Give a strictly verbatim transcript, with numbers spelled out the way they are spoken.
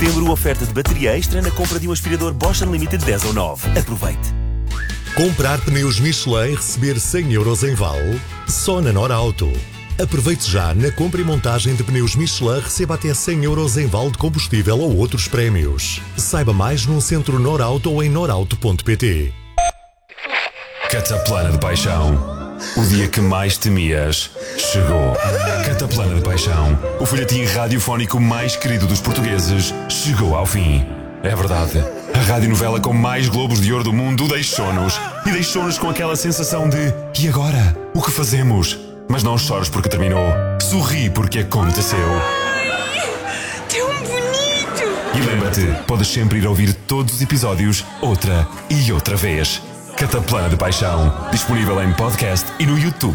setembro, oferta de bateria extra na compra de um aspirador Bosch Unlimited dez ou nove. Aproveite. Comprar pneus Michelin e receber cem euros em vale? Só na Norauto. Aproveite já, na compra e montagem de pneus Michelin, receba até cem euros em vale de combustível ou outros prémios. Saiba mais num centro Norauto ou em norauto ponto pt. Cataplana de Paixão. O dia que mais temias chegou. Cataplana de Paixão, o folhetim radiofónico mais querido dos portugueses, chegou ao fim. É verdade, a radionovela com mais globos de ouro do mundo deixou-nos. E deixou-nos com aquela sensação de: e agora? O que fazemos? Mas não chores porque terminou. Sorri porque aconteceu. Ai, tão bonito! E lembra-te, podes sempre ir ouvir todos os episódios outra e outra vez. Cataplana de Paixão, disponível em podcast e no YouTube.